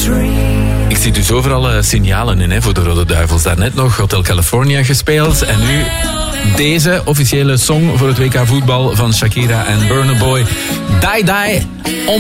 Ik zie dus overal signalen in hè, voor de Rode Duivels. Daarnet nog Hotel California gespeeld en nu deze officiële song voor het WK voetbal van Shakira en Burna Boy. Die Die.